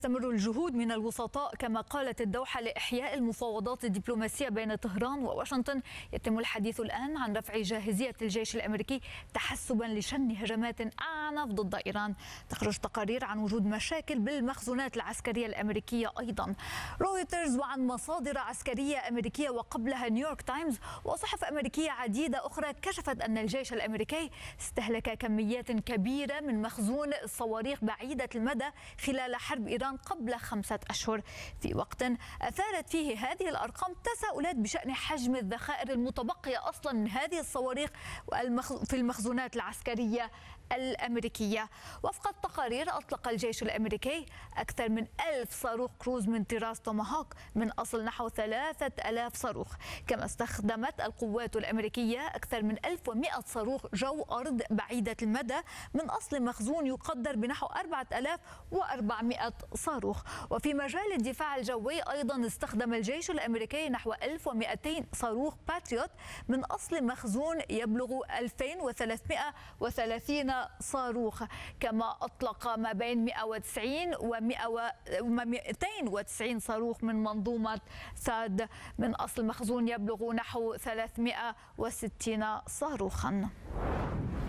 تستمر الجهود من الوسطاء كما قالت الدوحة لإحياء المفاوضات الدبلوماسية بين طهران وواشنطن. يتم الحديث الآن عن رفع جاهزية الجيش الأمريكي تحسبا لشن هجمات أعنف ضد إيران. تخرج تقارير عن وجود مشاكل بالمخزونات العسكرية الأمريكية أيضا. رويترز وعن مصادر عسكرية أمريكية وقبلها نيويورك تايمز وصحف أمريكية عديدة أخرى كشفت أن الجيش الأمريكي استهلك كميات كبيرة من مخزون الصواريخ بعيدة المدى خلال حرب إيران قبل 5 أشهر، في وقت أثارت فيه هذه الأرقام تساؤلات بشأن حجم الذخائر المتبقية أصلا من هذه الصواريخ في المخزونات العسكرية الأمريكية. وفق التقارير أطلق الجيش الأمريكي أكثر من 1000 صاروخ كروز من طراز توماهوك من أصل نحو 3000 صاروخ، كما استخدمت القوات الأمريكية أكثر من 1100 صاروخ جو أرض بعيدة المدى من أصل مخزون يقدر بنحو 4400 صاروخ. وفي مجال الدفاع الجوي أيضا استخدم الجيش الأمريكي نحو 1200 صاروخ باتريوت من أصل مخزون يبلغ 2330 صاروخ، كما أطلق ما بين 190 و 290 صاروخ من منظومة ثاد من أصل مخزون يبلغ نحو 360 صاروخا.